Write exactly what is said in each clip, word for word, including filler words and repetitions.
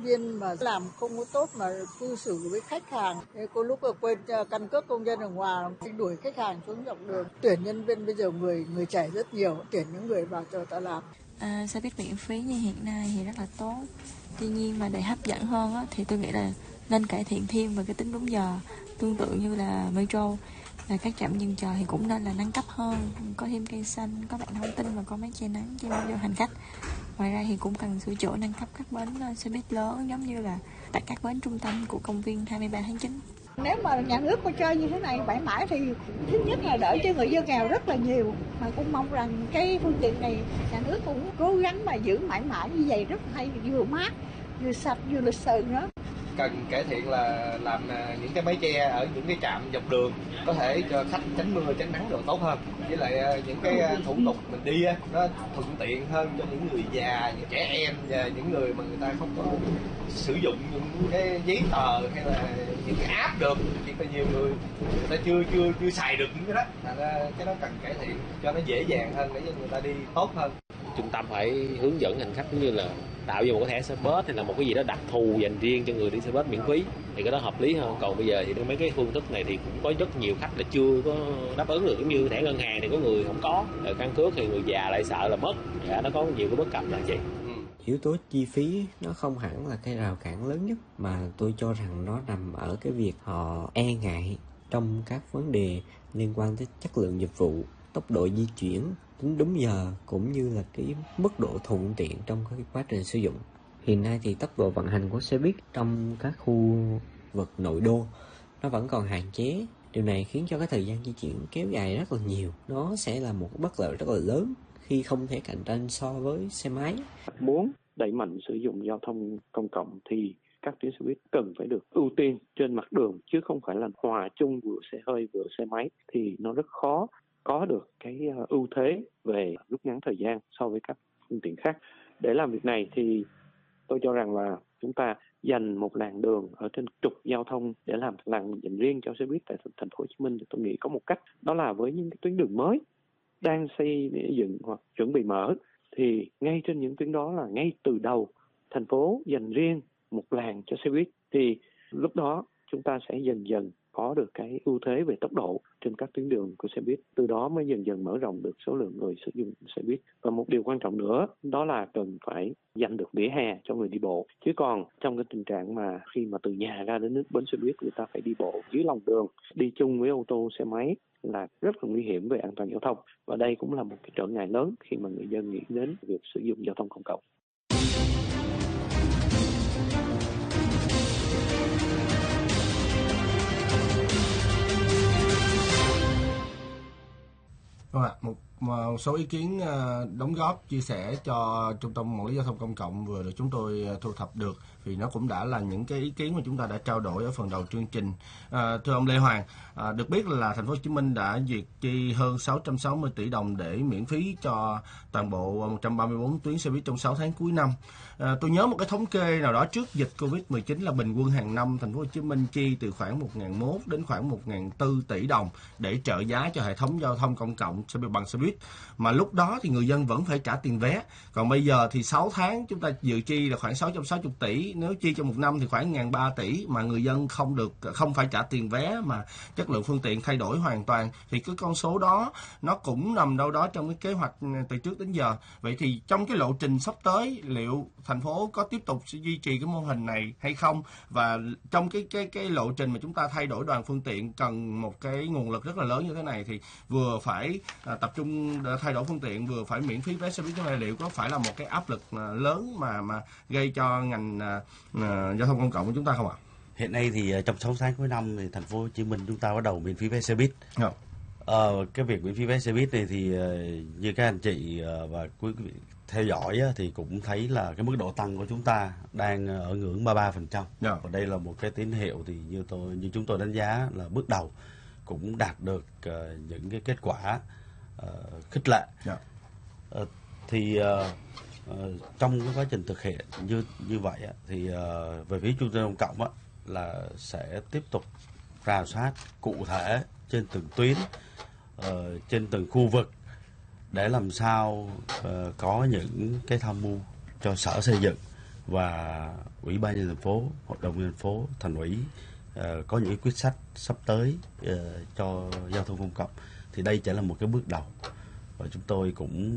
viên mà làm không có tốt mà cư xử với khách hàng. Có lúc là quên căn cước công dân ở ngoài, đuổi khách hàng xuống dọc đường. Tuyển nhân viên bây giờ người người trẻ rất nhiều, tuyển những người vào cho ta làm. À, xe buýt miễn phí như hiện nay thì rất là tốt. Tuy nhiên mà để hấp dẫn hơn á, thì tôi nghĩ là nên cải thiện thêm về cái tính đúng giờ. Tương tự như là metro, là các trạm dừng chờ thì cũng nên là nâng cấp hơn, có thêm cây xanh, có bảng thông tin và có máy che nắng cho cho hành khách. Ngoài ra thì cũng cần sửa chữa nâng cấp các bến xe buýt lớn giống như là tại các bến trung tâm của công viên hai mươi ba tháng chín. Nếu mà nhà nước có chơi như thế này mãi mãi thì thứ nhất là đỡ cho người dân nghèo rất là nhiều, mà cũng mong rằng cái phương tiện này nhà nước cũng cố gắng mà giữ mãi mãi như vậy, rất hay, vừa mát vừa sạch vừa lịch sự nữa. Cần cải thiện là làm những cái mái che ở những cái trạm dọc đường có thể cho khách tránh mưa tránh nắng được tốt hơn, với lại những cái thủ tục mình đi nó thuận tiện hơn cho những người già, những trẻ em và những người mà người ta không có sử dụng những cái giấy tờ hay là những cái app được, chỉ có nhiều người người ta chưa chưa chưa xài được những cái đó, thành ra cái đó cần cải thiện cho nó dễ dàng hơn để cho người ta đi tốt hơn. Trung tâm phải hướng dẫn hành khách cũng như là tạo ra một cái thẻ xe bus hay là một cái gì đó đặc thù dành riêng cho người đi xe bus miễn phí thì cái đó hợp lý hơn. Còn bây giờ thì mấy cái phương thức này thì cũng có rất nhiều khách là chưa có đáp ứng được, giống như thẻ ngân hàng thì có người không có, rồi căn cước thì người già lại sợ là mất, dạ, nó có nhiều cái bất cập là vậy. Yếu tố chi phí nó không hẳn là cái rào cản lớn nhất, mà tôi cho rằng nó nằm ở cái việc họ e ngại trong các vấn đề liên quan tới chất lượng dịch vụ, tốc độ di chuyển, tính đúng giờ cũng như là cái mức độ thuận tiện trong cái quá trình sử dụng. Hiện nay thì tốc độ vận hành của xe buýt trong các khu vực nội đô nó vẫn còn hạn chế. Điều này khiến cho cái thời gian di chuyển kéo dài rất là nhiều. Nó sẽ là một bất lợi rất là lớn khi không thể cạnh tranh so với xe máy. Muốn đẩy mạnh sử dụng giao thông công cộng thì các tuyến xe buýt cần phải được ưu tiên trên mặt đường, chứ không phải là hòa chung vừa xe hơi vừa xe máy, thì nó rất khó có được cái ưu thế về rút ngắn thời gian so với các phương tiện khác. Để làm việc này thì tôi cho rằng là chúng ta dành một làn đường ở trên trục giao thông để làm làn dành riêng cho xe buýt tại thành phố Hồ Chí Minh, thì tôi nghĩ có một cách, đó là với những cái tuyến đường mới đang xây dựng hoặc chuẩn bị mở, thì ngay trên những tuyến đó là ngay từ đầu thành phố dành riêng một làn cho xe buýt, thì lúc đó chúng ta sẽ dần dần có được cái ưu thế về tốc độ trên các tuyến đường của xe buýt, từ đó mới dần dần mở rộng được số lượng người sử dụng xe buýt. Và một điều quan trọng nữa đó là cần phải dành được vỉa hè cho người đi bộ, chứ còn trong cái tình trạng mà khi mà từ nhà ra đến bến xe buýt người ta phải đi bộ dưới lòng đường, đi chung với ô tô xe máy là rất là nguy hiểm về an toàn giao thông, và đây cũng là một cái trở ngại lớn khi mà người dân nghĩ đến việc sử dụng giao thông công cộng. Vâng ạ, một, một số ý kiến đóng góp chia sẻ cho Trung tâm Quản lý Giao thông Công cộng vừa được chúng tôi thu thập được, vì nó cũng đã là những cái ý kiến mà chúng ta đã trao đổi ở phần đầu chương trình. À, thưa ông Lê Hoàng, à, được biết là thành phố Hồ Chí Minh đã duyệt chi hơn sáu trăm sáu mươi tỷ đồng để miễn phí cho toàn bộ một trăm ba mươi tư tuyến xe buýt trong sáu tháng cuối năm. À, tôi nhớ một cái thống kê nào đó trước dịch covid mười chín là bình quân hàng năm thành phố Hồ Chí Minh chi từ khoảng một nghìn một trăm đến khoảng một nghìn bốn trăm tỷ đồng để trợ giá cho hệ thống giao thông công cộng xe buýt bằng xe buýt, mà lúc đó thì người dân vẫn phải trả tiền vé. Còn bây giờ thì sáu tháng chúng ta dự chi là khoảng sáu trăm sáu mươi tỷ, nếu chi cho một năm thì khoảng một nghìn ba trăm tỷ, mà người dân không được không phải trả tiền vé mà chất lượng phương tiện thay đổi hoàn toàn, thì cái con số đó nó cũng nằm đâu đó trong cái kế hoạch từ trước đến giờ. Vậy thì trong cái lộ trình sắp tới, liệu thành phố có tiếp tục duy trì cái mô hình này hay không? Và trong cái cái cái lộ trình mà chúng ta thay đổi đoàn phương tiện cần một cái nguồn lực rất là lớn như thế này, thì vừa phải à, tập trung thay đổi phương tiện, vừa phải miễn phí vé xe buýt, này liệu có phải là một cái áp lực lớn mà mà gây cho ngành à, à, giao thông công cộng của chúng ta không ạ? Hiện nay thì trong sáu tháng cuối năm thì thành phố Hồ Chí Minh chúng ta bắt đầu miễn phí vé xe buýt. Yeah. Ờ, cái việc miễn phí vé xe buýt này thì như các anh chị và quý vị theo dõi thì cũng thấy là cái mức độ tăng của chúng ta đang ở ngưỡng ba mươi ba phần trăm. Yeah. Và đây là một cái tín hiệu thì như tôi như chúng tôi đánh giá là bước đầu cũng đạt được uh, những cái kết quả uh, khích lệ. Yeah. Uh, thì uh, uh, trong cái quá trình thực hiện như như vậy uh, thì uh, về phía trung tâm công cộng uh, là sẽ tiếp tục rà soát cụ thể trên từng tuyến, uh, trên từng khu vực để làm sao uh, có những cái tham mưu cho Sở Xây dựng và Ủy ban nhân dân thành phố, Hội đồng nhân dân thành phố, Thành ủy uh, có những quyết sách sắp tới uh, cho giao thông công cộng, thì đây chỉ là một cái bước đầu, và chúng tôi cũng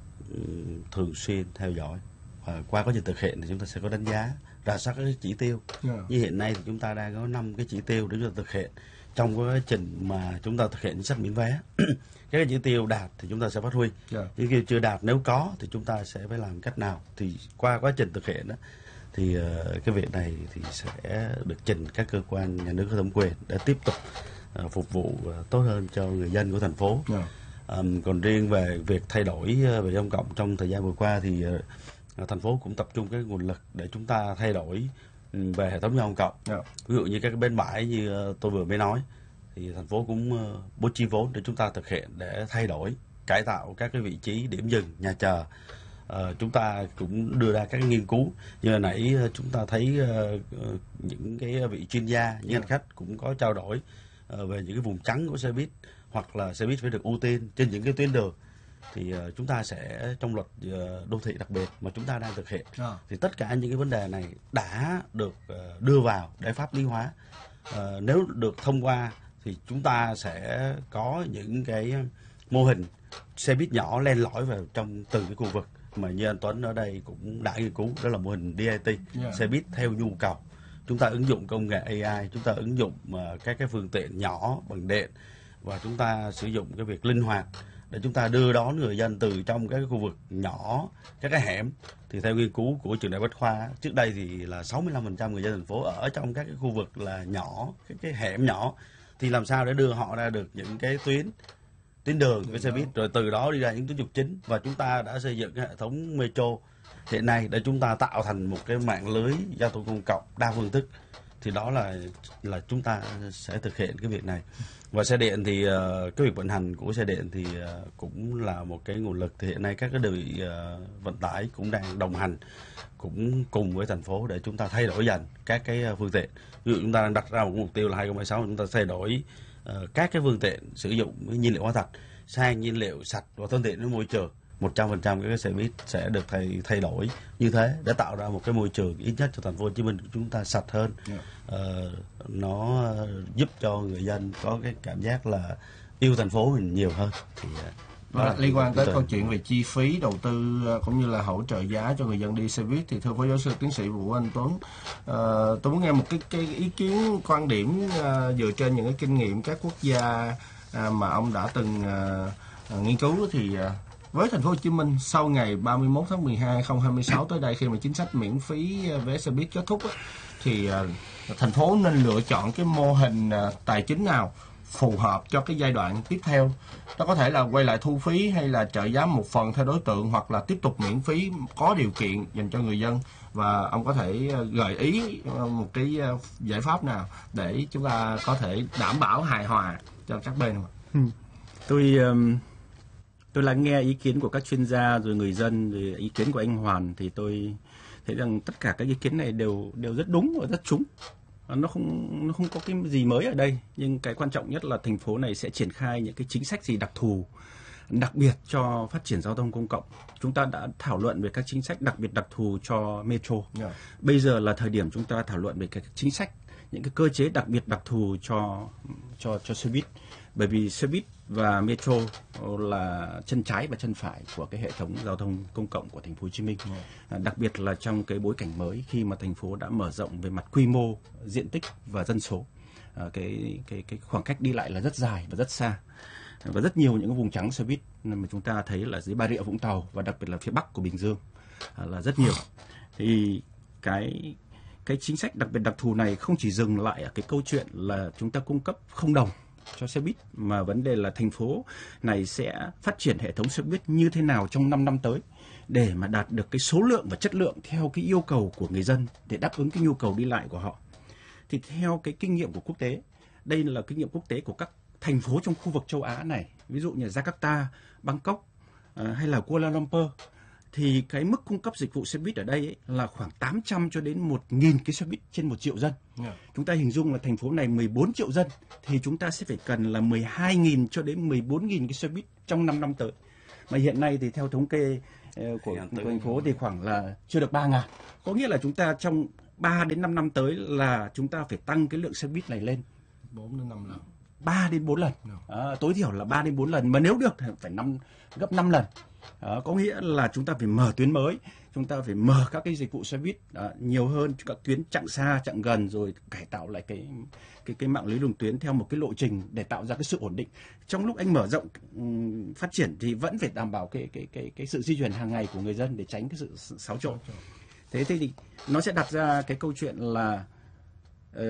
um, thường xuyên theo dõi. Và qua quá trình thực hiện thì chúng ta sẽ có đánh giá, rà soát các chỉ tiêu. Yeah. Như hiện nay thì chúng ta đang có năm cái chỉ tiêu để chúng ta thực hiện. Trong quá trình mà chúng ta thực hiện chính sách miễn vé, các chỉ tiêu đạt thì chúng ta sẽ phát huy. Yeah. Những cái chưa đạt nếu có thì chúng ta sẽ phải làm cách nào. Thì qua quá trình thực hiện đó, thì uh, cái việc này thì sẽ được trình các cơ quan nhà nước có thẩm quyền để tiếp tục uh, phục vụ uh, tốt hơn cho người dân của thành phố. Yeah. Um, còn riêng về việc thay đổi uh, về công cộng trong thời gian vừa qua thì uh, thành phố cũng tập trung cái nguồn lực để chúng ta thay đổi về hệ thống giao thông công cộng. Yeah. Ví dụ như các cái bến bãi như uh, tôi vừa mới nói, thì thành phố cũng uh, bố trí vốn để chúng ta thực hiện, để thay đổi, cải tạo các cái vị trí điểm dừng, nhà chờ. Uh, chúng ta cũng đưa ra các nghiên cứu. Như hồi nãy uh, chúng ta thấy uh, uh, những cái vị chuyên gia, những hành khách cũng có trao đổi uh, về những cái vùng trắng của xe buýt, hoặc là xe buýt phải được ưu tiên trên những cái tuyến đường. Thì uh, chúng ta sẽ trong luật uh, đô thị đặc biệt mà chúng ta đang thực hiện, à. thì tất cả những cái vấn đề này đã được uh, đưa vào để pháp lý hóa. Uh, nếu được thông qua thì chúng ta sẽ có những cái mô hình xe buýt nhỏ len lỏi vào trong từng cái khu vực mà như anh Tuấn ở đây cũng đã nghiên cứu, đó là mô hình đê i tê, yeah. xe buýt theo nhu cầu. Chúng ta ứng dụng công nghệ a i, chúng ta ứng dụng uh, các cái phương tiện nhỏ bằng điện, và chúng ta sử dụng cái việc linh hoạt để chúng ta đưa đón người dân từ trong các cái khu vực nhỏ, các cái hẻm. Thì theo nghiên cứu của trường đại Bách Khoa, trước đây thì là sáu mươi lăm phần trăm người dân thành phố ở trong các cái khu vực là nhỏ, cái, cái hẻm nhỏ, thì làm sao để đưa họ ra được những cái tuyến tuyến đường với xe buýt, rồi từ đó đi ra những tuyến trục chính. Và chúng ta đã xây dựng cái hệ thống metro hiện nay để chúng ta tạo thành một cái mạng lưới giao thông công cộng đa phương thức. Thì đó là là chúng ta sẽ thực hiện cái việc này. Và xe điện thì uh, cái việc vận hành của xe điện thì uh, cũng là một cái nguồn lực. Thì hiện nay các cái đơn vị uh, vận tải cũng đang đồng hành, cũng cùng với thành phố để chúng ta thay đổi dần các cái phương tiện. Ví dụ chúng ta đang đặt ra một mục tiêu là hai không hai sáu chúng ta thay đổi uh, các cái phương tiện sử dụng nhiên liệu hóa thạch sang nhiên liệu sạch và thân thiện với môi trường. một trăm phần trăm các cái xe buýt sẽ được thay thay đổi như thế để tạo ra một cái môi trường ít nhất cho thành phố Hồ Chí Minh của chúng ta sạch hơn. Yeah. Uh, nó giúp cho người dân có cái cảm giác là yêu thành phố mình nhiều hơn. Thì đó là liên quan tới câu chuyện về chi phí đầu tư cũng như là hỗ trợ giá cho người dân đi xe buýt, thì thưa phó giáo sư tiến sĩ Vũ Anh Tuấn, uh, tôi muốn nghe một cái, cái ý kiến quan điểm uh, dựa trên những cái kinh nghiệm các quốc gia uh, mà ông đã từng uh, nghiên cứu. Thì uh, với thành phố Hồ Chí Minh sau ngày ba mươi mốt tháng mười hai năm hai không hai sáu tới đây, khi mà chính sách miễn phí vé xe buýt kết thúc á, thì uh, thành phố nên lựa chọn cái mô hình uh, tài chính nào phù hợp cho cái giai đoạn tiếp theo. Nó có thể là quay lại thu phí, hay là trợ giá một phần theo đối tượng, hoặc là tiếp tục miễn phí có điều kiện dành cho người dân. Và ông có thể uh, gợi ý uh, một cái uh, giải pháp nào để chúng ta có thể đảm bảo hài hòa cho các bên không? Ừ. Tôi um... Tôi lắng nghe ý kiến của các chuyên gia, rồi người dân, rồi ý kiến của anh Hoàn, thì tôi thấy rằng tất cả các ý kiến này đều đều rất đúng và rất trúng. Nó không nó không có cái gì mới ở đây, nhưng cái quan trọng nhất là thành phố này sẽ triển khai những cái chính sách gì đặc thù, đặc biệt cho phát triển giao thông công cộng. Chúng ta đã thảo luận về các chính sách đặc biệt đặc thù cho metro. Yeah. Bây giờ là thời điểm chúng ta thảo luận về các chính sách, những cái cơ chế đặc biệt đặc thù cho cho cho xe buýt. Bởi vì xe buýt và metro là chân trái và chân phải của cái hệ thống giao thông công cộng của thành phố Hồ Chí Minh. Yeah. Đặc biệt là trong cái bối cảnh mới, khi mà thành phố đã mở rộng về mặt quy mô, diện tích và dân số. Cái cái cái khoảng cách đi lại là rất dài và rất xa. Và rất nhiều những cái vùng trắng xe buýt mà chúng ta thấy là dưới Bà Rịa Vũng Tàu, và đặc biệt là phía Bắc của Bình Dương là rất nhiều. Thì cái cái chính sách đặc biệt đặc thù này không chỉ dừng lại ở cái câu chuyện là chúng ta cung cấp không đồng cho xe buýt, mà vấn đề là thành phố này sẽ phát triển hệ thống xe buýt như thế nào trong năm năm tới để mà đạt được cái số lượng và chất lượng theo cái yêu cầu của người dân, để đáp ứng cái nhu cầu đi lại của họ. Thì theo cái kinh nghiệm của quốc tế, đây là kinh nghiệm quốc tế của các thành phố trong khu vực châu Á này, ví dụ như Jakarta, Bangkok hay là Kuala Lumpur, thì cái mức cung cấp dịch vụ xe buýt ở đây ấy là khoảng tám trăm cho đến một nghìn cái xe buýt trên một triệu dân. Yeah. Chúng ta hình dung là thành phố này mười bốn triệu dân, thì chúng ta sẽ phải cần là mười hai nghìn cho đến mười bốn nghìn cái xe buýt trong năm năm tới. Mà hiện nay thì theo thống kê của, của thành phố thì khoảng là chưa được ba ngàn. Có nghĩa là chúng ta trong ba đến năm năm tới là chúng ta phải tăng cái lượng xe buýt này lên bốn đến năm lần. ba đến bốn lần. À, tối thiểu là ba đến bốn lần, mà nếu được thì phải năm gấp năm lần. À, có nghĩa là chúng ta phải mở tuyến mới, chúng ta phải mở các cái dịch vụ xe buýt à, nhiều hơn, các tuyến chặng xa, chặng gần, rồi cải tạo lại cái cái cái mạng lưới đường tuyến theo một cái lộ trình để tạo ra cái sự ổn định. Trong lúc anh mở rộng um, phát triển thì vẫn phải đảm bảo cái cái cái cái sự di chuyển hàng ngày của người dân để tránh cái sự xáo trộn. Thế thì nó sẽ đặt ra cái câu chuyện là uh,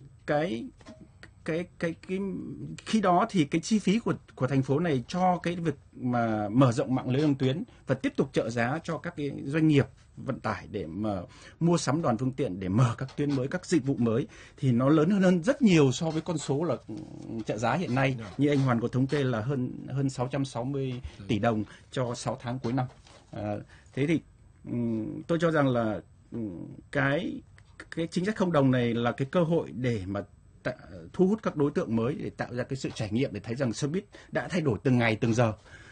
cái cái cái cái khi đó thì cái chi phí của của thành phố này cho cái việc mà mở rộng mạng lưới đường tuyến và tiếp tục trợ giá cho các cái doanh nghiệp vận tải để mà mua sắm đoàn phương tiện để mở các tuyến mới, các dịch vụ mới thì nó lớn hơn, hơn rất nhiều so với con số là trợ giá hiện nay. Yeah. Như anh Hoàn có thống kê là hơn hơn sáu trăm sáu mươi tỷ đồng cho sáu tháng cuối năm. À, thế thì um, tôi cho rằng là um, cái cái chính sách không đồng này là cái cơ hội để mà thu hút các đối tượng mới, để tạo ra cái sự trải nghiệm, để thấy rằng xe buýt đã thay đổi từng ngày từng giờ,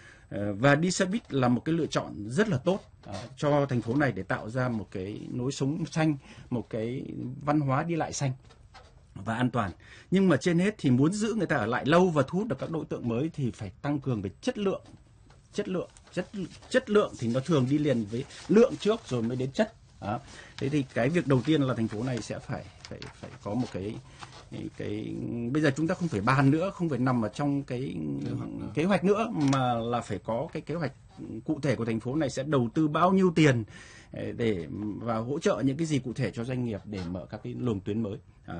và đi xe buýt là một cái lựa chọn rất là tốt cho thành phố này để tạo ra một cái lối sống xanh, một cái văn hóa đi lại xanh và an toàn. Nhưng mà trên hết thì muốn giữ người ta ở lại lâu và thu hút được các đối tượng mới thì phải tăng cường về chất lượng. Chất lượng, chất chất lượng thì nó thường đi liền với lượng trước rồi mới đến chất. Đó. Thế thì cái việc đầu tiên là thành phố này sẽ phải phải phải có một cái cái, cái bây giờ chúng ta không phải bàn nữa, không phải nằm ở trong cái kế hoạch nữa, mà là phải có cái kế hoạch cụ thể của thành phố này sẽ đầu tư bao nhiêu tiền để và hỗ trợ những cái gì cụ thể cho doanh nghiệp để mở các cái luồng tuyến mới, à,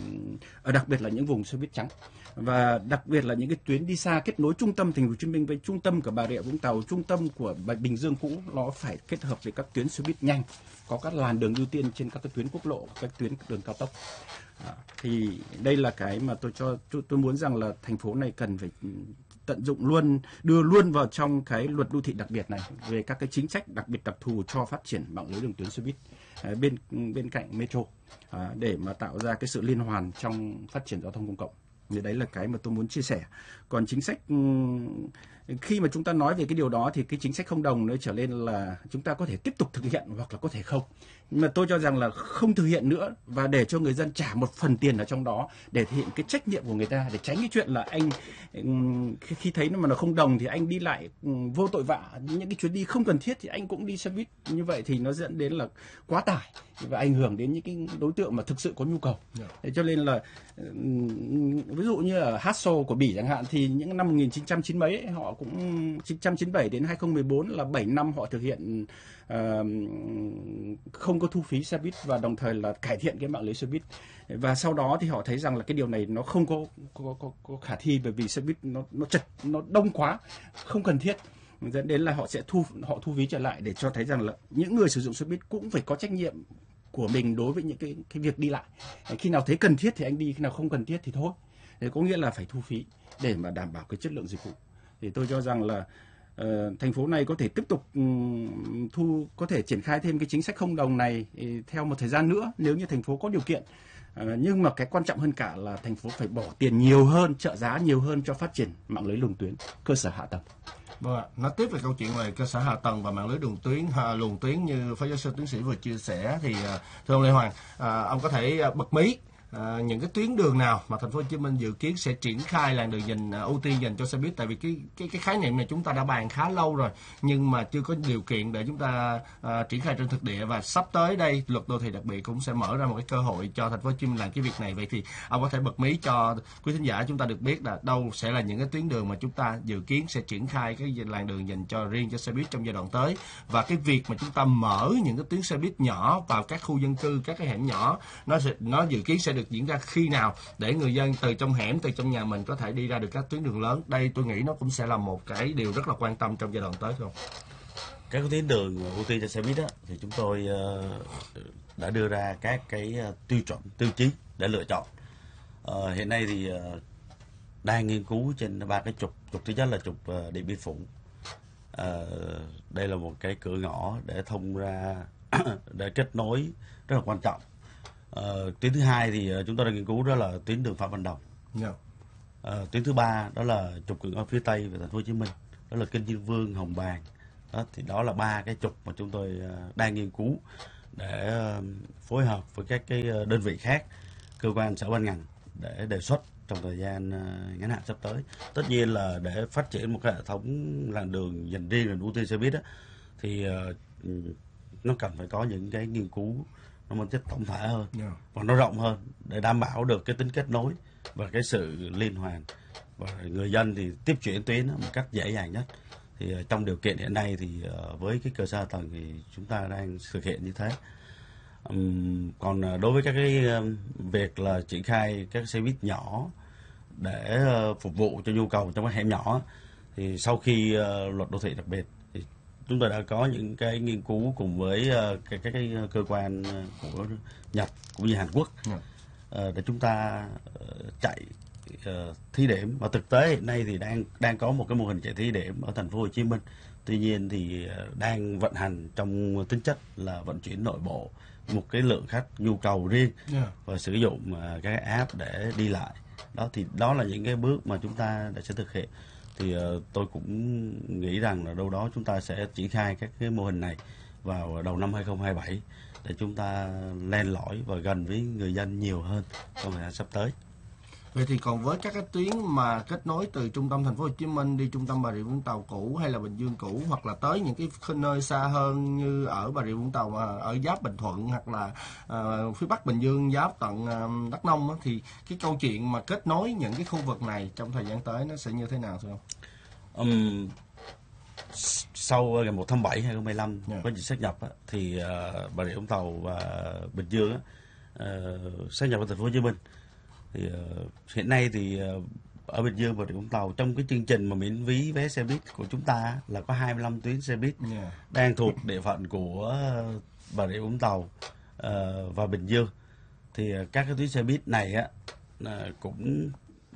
à, đặc biệt là những vùng xe buýt trắng, và đặc biệt là những cái tuyến đi xa kết nối trung tâm thành phố Hồ Chí Minh với trung tâm của Bà Rịa Vũng Tàu, trung tâm của Bình Dương cũ, nó phải kết hợp với các tuyến xe buýt nhanh, có các làn đường ưu tiên trên các cái tuyến quốc lộ, các tuyến đường cao tốc. À, thì đây là cái mà tôi cho tôi, tôi muốn rằng là thành phố này cần phải tận dụng luôn, đưa luôn vào trong cái luật đô thị đặc biệt này về các cái chính sách đặc biệt đặc thù cho phát triển mạng lưới đường tuyến xe buýt à, bên bên cạnh metro, à, để mà tạo ra cái sự liên hoàn trong phát triển giao thông công cộng. Thì đấy là cái mà tôi muốn chia sẻ. Còn chính sách, khi mà chúng ta nói về cái điều đó thì cái chính sách không đồng nó trở lên là chúng ta có thể tiếp tục thực hiện hoặc là có thể không. Nhưng mà tôi cho rằng là không thực hiện nữa và để cho người dân trả một phần tiền ở trong đó để thể hiện cái trách nhiệm của người ta, để tránh cái chuyện là anh khi thấy nó mà nó không đồng thì anh đi lại vô tội vạ, những cái chuyến đi không cần thiết thì anh cũng đi xe buýt. Như vậy thì nó dẫn đến là quá tải và ảnh hưởng đến những cái đối tượng mà thực sự có nhu cầu. Thế cho nên là ví dụ như ở Hassel của Bỉ chẳng hạn thì những năm một nghìn chín trăm chín mươi mấy ấy, họ cũng chín trăm chín mươi bảy đến hai không một bốn là bảy năm họ thực hiện uh, không có thu phí xe buýt và đồng thời là cải thiện cái mạng lưới xe buýt. Và sau đó thì họ thấy rằng là cái điều này nó không có có có, có khả thi, bởi vì xe buýt nó nó chật, nó đông quá, không cần thiết, dẫn đến là họ sẽ thu họ thu phí trở lại để cho thấy rằng là những người sử dụng xe buýt cũng phải có trách nhiệm của mình đối với những cái cái việc đi lại. Khi nào thấy cần thiết thì anh đi, khi nào không cần thiết thì thôi. Thế có nghĩa là phải thu phí để mà đảm bảo cái chất lượng dịch vụ. Thì tôi cho rằng là uh, thành phố này có thể tiếp tục um, thu có thể triển khai thêm cái chính sách không đồng này theo một thời gian nữa nếu như thành phố có điều kiện. Uh, nhưng mà cái quan trọng hơn cả là thành phố phải bỏ tiền nhiều hơn, trợ giá nhiều hơn cho phát triển mạng lưới luồng tuyến, cơ sở hạ tầng. Vâng ạ, nói tiếp về câu chuyện về cơ sở hạ tầng và mạng lưới đường tuyến, à, luồng tuyến như phó giáo sư tiến sĩ vừa chia sẻ thì thưa ông Lê Hoàng, à, ông có thể bật mí À, những cái tuyến đường nào mà thành phố Hồ Chí Minh dự kiến sẽ triển khai làn đường dành uh, ưu tiên dành cho xe buýt, tại vì cái cái cái khái niệm này chúng ta đã bàn khá lâu rồi nhưng mà chưa có điều kiện để chúng ta uh, triển khai trên thực địa, và sắp tới đây luật đô thị đặc biệt cũng sẽ mở ra một cái cơ hội cho thành phố Hồ Chí Minh làm cái việc này. Vậy thì ông có thể bật mí cho quý thính giả chúng ta được biết là đâu sẽ là những cái tuyến đường mà chúng ta dự kiến sẽ triển khai cái làn đường dành cho riêng cho xe buýt trong giai đoạn tới, và cái việc mà chúng ta mở những cái tuyến xe buýt nhỏ vào các khu dân cư, các cái hẻm nhỏ, nó sẽ, nó dự kiến sẽ được diễn ra khi nào để người dân từ trong hẻm, từ trong nhà mình có thể đi ra được các tuyến đường lớn. Đây tôi nghĩ nó cũng sẽ là một cái điều rất là quan tâm trong giai đoạn tới không? Các tuyến đường ưu tiên cho xe buýt đó, thì chúng tôi uh, đã đưa ra các cái uh, tiêu chuẩn, tiêu chí để lựa chọn. Uh, hiện nay thì uh, đang nghiên cứu trên ba cái trục. Trục thứ nhất là trục uh, Điện Biên Phủ. Uh, đây là một cái cửa ngõ để thông ra để kết nối rất là quan trọng. Uh, tuyến thứ hai thì uh, chúng tôi đang nghiên cứu đó là tuyến đường Phạm Văn Đồng. Yeah. Uh, tuyến thứ ba đó là trục cửa ngõ phía tây về thành phố Hồ Chí Minh, đó là kênh Diên Vương, Hồng Bàng, Đó, thì đó là ba cái trục mà chúng tôi đang nghiên cứu để phối hợp với các cái đơn vị khác, cơ quan sở ban ngành để đề xuất trong thời gian ngắn hạn sắp tới. Tất nhiên là để phát triển một cái hệ thống làn đường dành riêng là ưu tiên xe buýt đó, thì uh, nó cần phải có những cái nghiên cứu nó mang chất tổng thể hơn yeah. và nó rộng hơn để đảm bảo được cái tính kết nối và cái sự liên hoàn, và người dân thì tiếp chuyển tuyến một cách dễ dàng nhất. Thì uh, trong điều kiện hiện nay thì uh, với cái cơ sở hạ tầng thì chúng ta đang thực hiện như thế. Um, còn uh, đối với các cái uh, việc là triển khai các xe buýt nhỏ để uh, phục vụ cho nhu cầu trong các hẻm nhỏ, thì sau khi uh, luật đô thị đặc biệt thì chúng tôi đã có những cái nghiên cứu cùng với uh, các cái, cái cơ quan của Nhật cũng như Hàn Quốc yeah. uh, để chúng ta uh, chạy uh, thí điểm. Và thực tế hiện nay thì đang đang có một cái mô hình chạy thí điểm ở thành phố Hồ Chí Minh. Tuy nhiên thì uh, đang vận hành trong tính chất là vận chuyển nội bộ, một cái lượng khách nhu cầu riêng yeah. và sử dụng uh, các app để đi lại. Đó thì đó là những cái bước mà chúng ta đã sẽ thực hiện. Thì uh, tôi cũng nghĩ rằng là đâu đó chúng ta sẽ triển khai các cái mô hình này vào đầu năm hai không hai bảy để chúng ta len lỏi và gần với người dân nhiều hơn trong thời gian sắp tới. Vậy thì còn với các cái tuyến mà kết nối từ trung tâm thành phố Hồ Chí Minh đi trung tâm Bà Rịa Vũng Tàu cũ hay là Bình Dương cũ, hoặc là tới những cái nơi xa hơn như ở Bà Rịa Vũng Tàu mà ở giáp Bình Thuận, hoặc là uh, phía Bắc Bình Dương giáp tận uh, Đắk Nông đó, thì cái câu chuyện mà kết nối những cái khu vực này trong thời gian tới nó sẽ như thế nào thưa ông? Um, sau ngày một tháng bảy hai không hai lăm yeah. có dịch sát nhập á, thì uh, Bà Rịa Vũng Tàu và Bình Dương á, uh, sát nhập vào thành phố Hồ Chí Minh. Thì uh, hiện nay thì uh, ở Bình Dương và Rịa Vũng Tàu trong cái chương trình mà miễn phí vé xe buýt của chúng ta là có hai mươi lăm tuyến xe buýt yeah. đang thuộc địa phận của uh, Bà Rịa Vũng Tàu uh, và Bình Dương. Thì uh, các cái tuyến xe buýt này á uh, cũng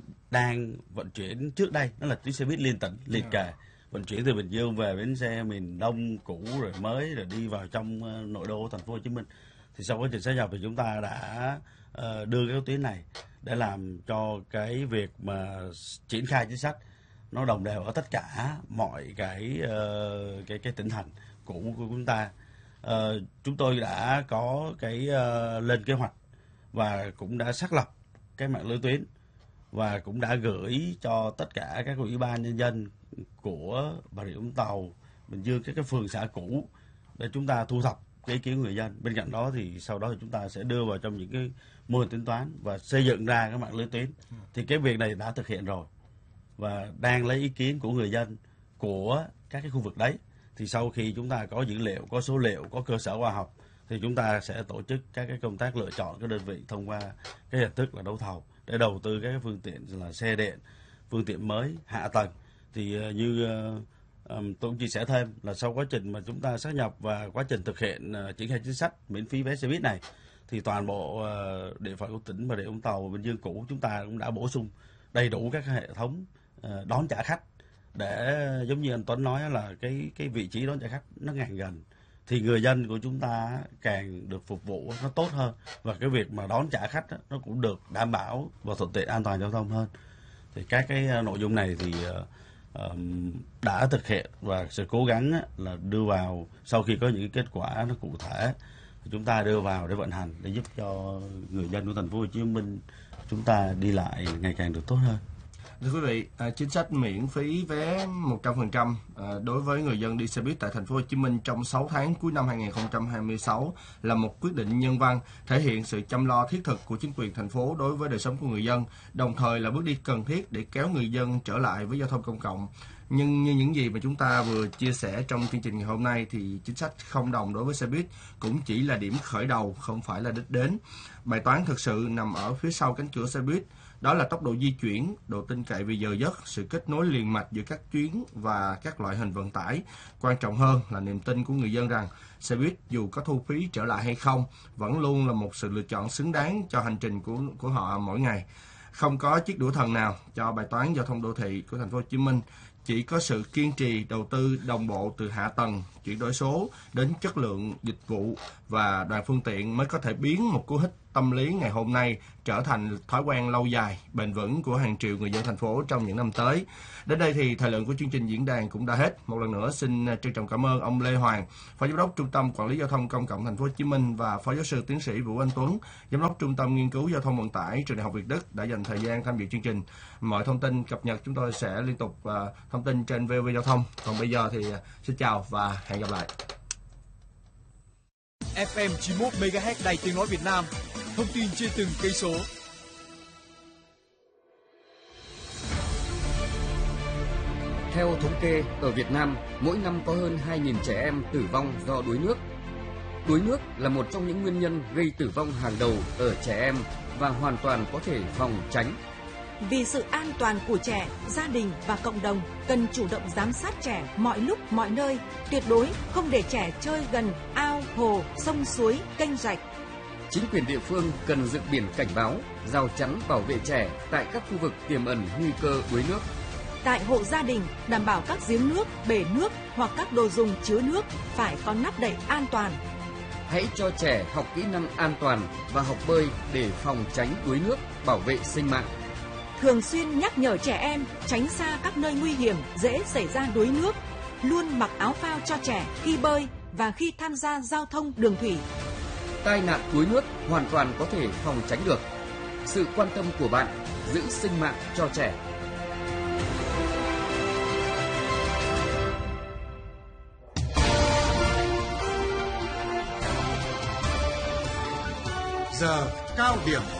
đang vận chuyển trước đây, nó là tuyến xe buýt liên tỉnh liền yeah. kề, vận chuyển từ Bình Dương về bến xe miền Đông cũ rồi mới rồi đi vào trong uh, nội đô thành phố Hồ Chí Minh. Thì sau quá trình sát nhập thì chúng ta đã uh, đưa các tuyến này để làm cho cái việc mà triển khai chính sách nó đồng đều ở tất cả mọi cái uh, cái cái tỉnh thành cũ của chúng ta. Uh, chúng tôi đã có cái uh, lên kế hoạch và cũng đã xác lập cái mạng lưới tuyến và cũng đã gửi cho tất cả các ủy ban nhân dân của Bà Rịa Vũng Tàu, Bình Dương, các cái phường xã cũ để chúng ta thu thập cái ý kiến người dân. Bên cạnh đó thì sau đó thì chúng ta sẽ đưa vào trong những cái mô hình tính toán và xây dựng ra cái mạng lưới tuyến. Thì cái việc này đã thực hiện rồi và đang lấy ý kiến của người dân của các cái khu vực đấy. Thì sau khi chúng ta có dữ liệu, có số liệu, có cơ sở khoa học thì chúng ta sẽ tổ chức các cái công tác lựa chọn các đơn vị thông qua cái hình thức là đấu thầu để đầu tư các cái phương tiện là xe điện, phương tiện mới, hạ tầng. Thì như uh, um, tôi cũng chia sẻ thêm là sau quá trình mà chúng ta sát nhập và quá trình thực hiện uh, triển khai chính sách miễn phí vé xe buýt này, thì toàn bộ uh, địa phận của tỉnh Bà Rịa Vũng Tàu và Bình Dương cũ chúng ta cũng đã bổ sung đầy đủ các hệ thống uh, đón trả khách để giống như anh Tuấn nói là cái cái vị trí đón trả khách nó càng gần thì người dân của chúng ta càng được phục vụ nó tốt hơn, và cái việc mà đón trả khách đó, nó cũng được đảm bảo và thuận tiện an toàn giao thông hơn. Thì các cái nội dung này thì uh, đã thực hiện và sự cố gắng là đưa vào sau khi có những kết quả nó cụ thể thì chúng ta đưa vào để vận hành để giúp cho người dân của thành phố Hồ Chí Minh chúng ta đi lại ngày càng được tốt hơn. Thưa quý vị, à, chính sách miễn phí vé một trăm phần trăm à, đối với người dân đi xe buýt tại thành phố Hồ Chí Minh trong sáu tháng cuối năm hai không hai sáu là một quyết định nhân văn, thể hiện sự chăm lo thiết thực của chính quyền thành phố đối với đời sống của người dân, đồng thời là bước đi cần thiết để kéo người dân trở lại với giao thông công cộng. Nhưng như những gì mà chúng ta vừa chia sẻ trong chương trình ngày hôm nay thì chính sách không đồng đối với xe buýt cũng chỉ là điểm khởi đầu, không phải là đích đến. Bài toán thực sự nằm ở phía sau cánh cửa xe buýt. Đó là tốc độ di chuyển, độ tin cậy về giờ giấc, sự kết nối liền mạch giữa các chuyến và các loại hình vận tải. Quan trọng hơn là niềm tin của người dân rằng xe buýt dù có thu phí trở lại hay không vẫn luôn là một sự lựa chọn xứng đáng cho hành trình của của họ mỗi ngày. Không có chiếc đũa thần nào cho bài toán giao thông đô thị của thành phố Hồ Chí Minh. Chỉ có sự kiên trì đầu tư đồng bộ từ hạ tầng, chuyển đổi số đến chất lượng dịch vụ và đoàn phương tiện mới có thể biến một cú hích tâm lý ngày hôm nay trở thành thói quen lâu dài, bền vững của hàng triệu người dân thành phố trong những năm tới. Đến đây thì thời lượng của chương trình diễn đàn cũng đã hết. Một lần nữa xin trân trọng cảm ơn ông Lê Hoàng, Phó Giám đốc Trung tâm Quản lý Giao thông Công cộng Thành phố Hồ Chí Minh và Phó Giáo sư Tiến sĩ Vũ Anh Tuấn, Giám đốc Trung tâm Nghiên cứu Giao thông Vận tải Trường Đại học Việt Đức đã dành thời gian tham dự chương trình. Mọi thông tin cập nhật chúng tôi sẽ liên tục uh, thông tin trên vê o vê Giao thông. Còn bây giờ thì uh, xin chào và hẹn gặp lại. ép em chín mươi mốt mê ga héc Đài Tiếng nói Việt Nam, thông tin trên từng cây số. Theo thống kê, ở Việt Nam, mỗi năm có hơn hai nghìn trẻ em tử vong do đuối nước. Đuối nước là một trong những nguyên nhân gây tử vong hàng đầu ở trẻ em và hoàn toàn có thể phòng tránh. Vì sự an toàn của trẻ, gia đình và cộng đồng cần chủ động giám sát trẻ mọi lúc mọi nơi, tuyệt đối không để trẻ chơi gần ao, hồ, sông suối, kênh rạch. Chính quyền địa phương cần dựng biển cảnh báo, rào chắn bảo vệ trẻ tại các khu vực tiềm ẩn nguy cơ đuối nước. Tại hộ gia đình, đảm bảo các giếng nước, bể nước hoặc các đồ dùng chứa nước phải có nắp đậy an toàn. Hãy cho trẻ học kỹ năng an toàn và học bơi để phòng tránh đuối nước, bảo vệ sinh mạng. Thường xuyên nhắc nhở trẻ em tránh xa các nơi nguy hiểm dễ xảy ra đuối nước, luôn mặc áo phao cho trẻ khi bơi và khi tham gia giao thông đường thủy. Tai nạn đuối nước hoàn toàn có thể phòng tránh được. Sự quan tâm của bạn giữ sinh mạng cho trẻ. Giờ cao điểm